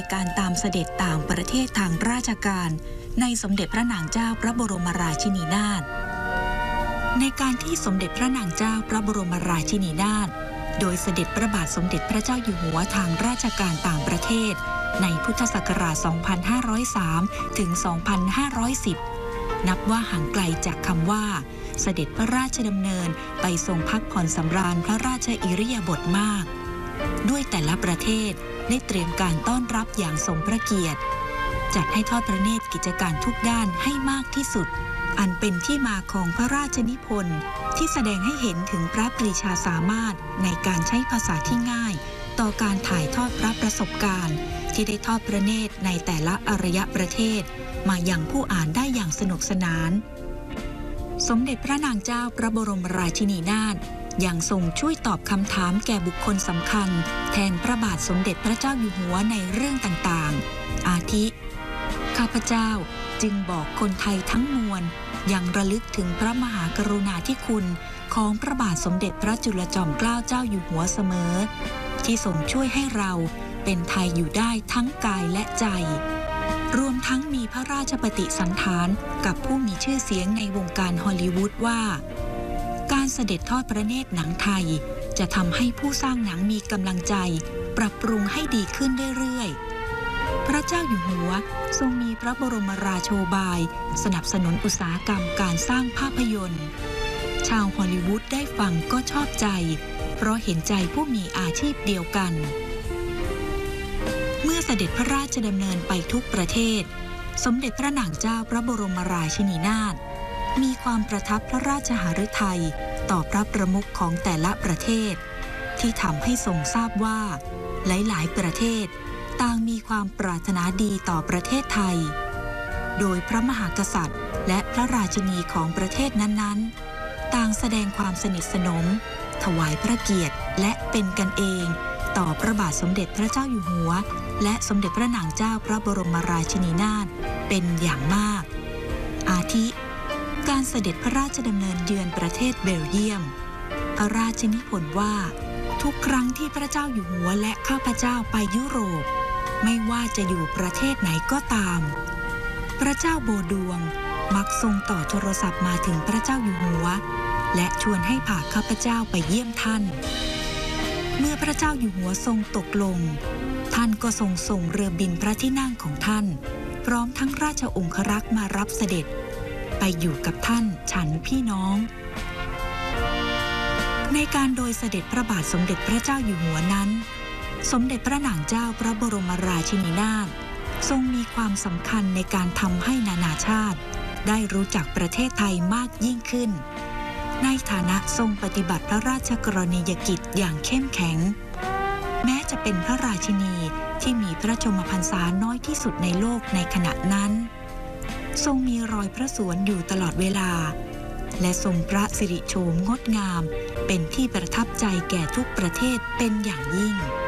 การตามเสด็จต่างประเทศทางราชการในสมเด็จพระนางเจ้าพระบรมราชินีนาถในการที่สมเด็จพระนางเจ้าพระบรมราชินีนาถโดยเสด็จพระบาทสมเด็จพระเจ้าอยู่หัวทางราชการต่างประเทศในพุทธศักราช 2503 ถึง 2510 นับว่าห่างไกลจากคำว่าเสด็จพระราชดำเนินไปทรงพักผ่อนสำราญพระราชอิริยาบถมากด้วยแต่ละประเทศได้เตรียมการต้อนรับอย่างสมพระเกียรติจัดให้ทอดพระเนตรกิจการทุกด้านให้มากที่สุดอันเป็นที่มาของพระราชนิพนธ์ที่แสดงให้เห็นถึงพระปรีชาสามารถในการใช้ภาษาที่ง่ายต่อการถ่ายทอดพระประสบการณ์ที่ได้ทอดพระเนตรในแต่ละอารยประเทศมาอย่างผู้อ่านได้อย่างสนุกสนานสมเด็จพระนางเจ้าพระบรมราชินีนาถยังทรงช่วยตอบคำถามแก่บุคคลสำคัญแทนพระบาทสมเด็จพระเจ้าอยู่หัวในเรื่องต่างๆอาทิข้าพเจ้าจึงบอกคนไทยทั้งมวลยังระลึกถึงพระมหากรุณาธิคุณของพระบาทสมเด็จพระจุลจอมเกล้าเจ้าอยู่หัวเสมอที่ทรงช่วยให้เราเป็นไทยอยู่ได้ทั้งกายและใจรวมทั้งมีพระราชปฏิสันถานกับผู้มีชื่อเสียงในวงการฮอลลีวูดว่าการเสด็จทอดพระเนตรหนังไทยจะทำให้ผู้สร้างหนังมีกำลังใจปรับปรุงให้ดีขึ้นเรื่อยๆพระเจ้าอยู่หัวทรงมีพระบรมราโชบายสนับสนุนอุตสาหกรรมการสร้างภาพยนตร์ชาวฮอลลีวูดได้ฟังก็ชอบใจเพราะเห็นใจผู้มีอาชีพเดียวกันเมื่อเสด็จพระราชดำเนินไปทุกประเทศสมเด็จพระนางเจ้าพระบรมราชินีนาถมีความประทับพระราชหฤทัยต่อพระประมุขของแต่ละประเทศที่ทำให้ทรงทราบว่าหลายๆประเทศต่างมีความปรารถนาดีต่อประเทศไทยโดยพระมหากษัตริย์และพระราชินีของประเทศนั้นๆต่างแสดงความสนิทสนมถวายพระเกียรติและเป็นกันเองต่อพระบาทสมเด็จพระเจ้าอยู่หัวและสมเด็จพระนางเจ้าพระบรมราชินีนาถเป็นอย่างมากอาทิการเสด็จพระราชดำเนินเยือนประเทศเบลเยียมพระราชนิพนธ์ว่าทุกครั้งที่พระเจ้าอยู่หัวและข้าพเจ้าไปยุโรปไม่ว่าจะอยู่ประเทศไหนก็ตามพระเจ้าโบดวงมักทรงต่อโทรศัพท์มาถึงพระเจ้าอยู่หัวและชวนให้พาข้าพเจ้าไปเยี่ยมท่านเมื่อพระเจ้าอยู่หัวทรงตกลงท่านก็ทรงส่งเรือบินพระที่นั่งของท่านพร้อมทั้งราชองครักษ์มารับเสด็จไปอยู่กับท่านฉันพี่น้องในการโดยเสด็จพระบาทสมเด็จพระเจ้าอยู่หัวนั้นสมเด็จพระนางเจ้าพระบรมราชินีนาถทรงมีความสำคัญในการทำให้นานาชาติได้รู้จักประเทศไทยมากยิ่งขึ้นในฐานะทรงปฏิบัติพระราชกรณียกิจอย่างเข้มแข็งแม้จะเป็นพระราชินีที่มีพระชนมพรรษาน้อยที่สุดในโลกในขณะนั้นทรงมีรอยพระสวนอยู่ตลอดเวลาและทรงพระสิริโฉมงดงามเป็นที่ประทับใจแก่ทุกประเทศเป็นอย่างยิ่ง